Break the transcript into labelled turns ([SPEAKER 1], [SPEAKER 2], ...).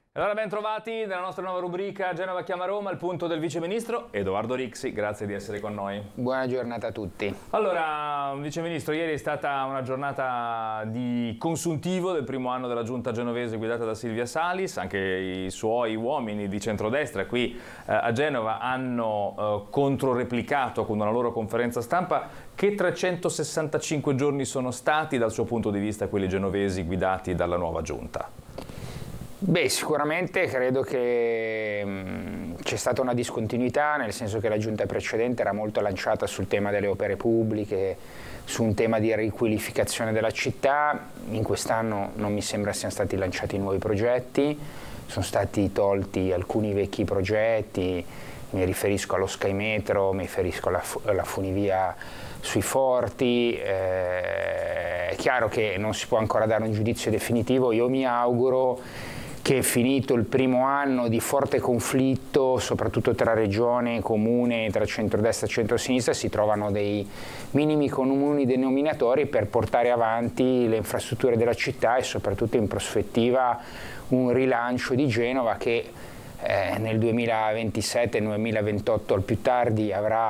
[SPEAKER 1] Allora ben trovati nella nostra nuova rubrica Genova chiama Roma, il punto del viceministro Edoardo Rixi, grazie di essere con noi.
[SPEAKER 2] Buona giornata a tutti.
[SPEAKER 1] Allora, viceministro, ieri è stata una giornata di consuntivo del primo anno della giunta genovese guidata da Silvia Salis, anche i suoi uomini di centrodestra qui a Genova hanno controreplicato con una loro conferenza stampa. Che 365 giorni sono stati dal suo punto di vista quelli genovesi guidati dalla nuova giunta?
[SPEAKER 2] Beh, sicuramente credo che c'è stata una discontinuità, nel senso che la giunta precedente era molto lanciata sul tema delle opere pubbliche, su un tema di riqualificazione della città. In quest'anno non mi sembra siano stati lanciati nuovi progetti, sono stati tolti alcuni vecchi progetti, mi riferisco allo Sky Metro, mi riferisco alla funivia sui forti. È chiaro che non si può ancora dare un giudizio definitivo, io mi auguro che finito il primo anno di forte conflitto, soprattutto tra regione e comune, tra centrodestra e centrosinistra, si trovano dei minimi comuni denominatori per portare avanti le infrastrutture della città e soprattutto in prospettiva un rilancio di Genova che nel 2027-2028 al più tardi avrà